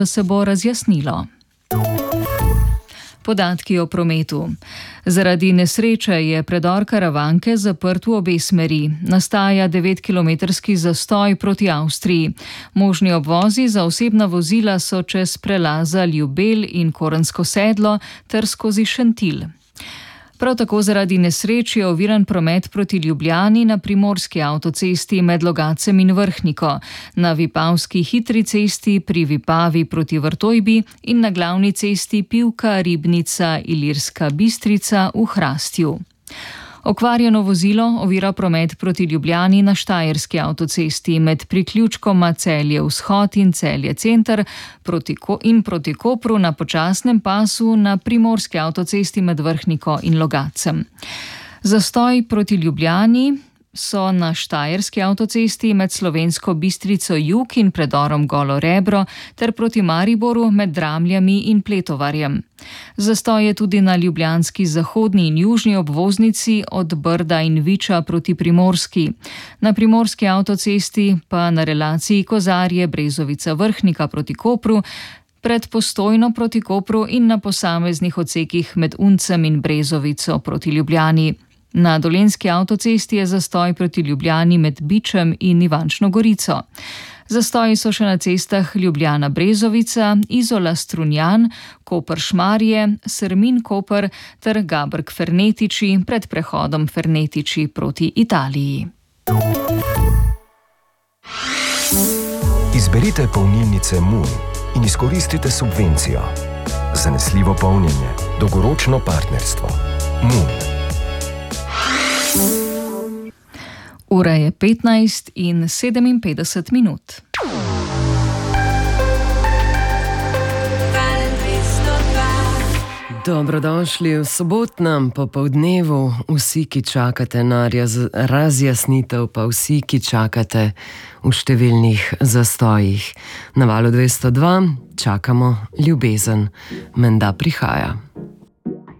se bo razjasnilo. Podatki o prometu. Zaradi nesreče je predor Karavanke zaprt v obe smeri. Nastaja 9-kilometrski zastoj proti Avstriji. Možni obvozi za osebna vozila so čez prelaza Ljubelj in Korensko sedlo ter skozi Šentilj. Prav tako zaradi nesreč je oviran promet proti Ljubljani na primorski avtocesti med Logacem in Vrhniko, na Vipavski hitri cesti pri Vipavi proti Vrtojbi in na glavni cesti Pivka-Ribnica-Ilirska Bistrica v Hrastju. Okvarjeno vozilo ovira promet proti Ljubljani na Štajerski avtocesti med priključkoma Celje vzhod in Celje center in proti Kopru na počasnem pasu na primorski avtocesti med Vrhniko in Logacem. Zastoj proti Ljubljani so na Štajerski avtocesti med Slovensko Bistrico jug in predorom Golo Rebro ter proti Mariboru med Dramljami in Pletovarjem. Zastoj je tudi na ljubljanski zahodni in južni obvoznici od Brda in Viča proti Primorski. Na primorski avtocesti pa na relaciji Kozarje-Brezovica-Vrhnika proti Kopru, pred Postojno proti Kopru in na posameznih odsekih med Uncem in Brezovico proti Ljubljani. Na Dolenjski avtocesti je zastoj proti Ljubljani med Bičem in Ivančno Gorico. Zastoji so še na cestah Ljubljana-Brezovica, Izola-Strunjan, Koper-Šmarje, Srmin-Koper ter Gabrk-Fernetiči pred prehodom Fernetiči proti Italiji. Izberite polnilnice Moon in izkoristite subvencijo. Zanesljivo polnjenje, dolgoročno partnerstvo. Moon. Ura je 15:57. Dobrodošli v sobotnem popoldnevu, vsi, ki čakate na razjasnitev, pa vsi, ki čakate v številnih zastojih. Na Valu 202 čakamo ljubezen, menda prihaja.